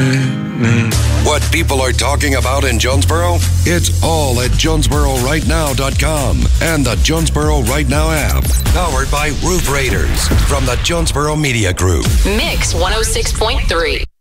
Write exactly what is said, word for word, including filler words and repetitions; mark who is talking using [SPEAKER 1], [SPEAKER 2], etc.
[SPEAKER 1] What people are talking about in Jonesboro? It's all at Jonesboro Right Now dot com and the Jonesboro Right Now app. Powered by Roof Raiders from the Jonesboro Media Group.
[SPEAKER 2] Mix one oh six point three.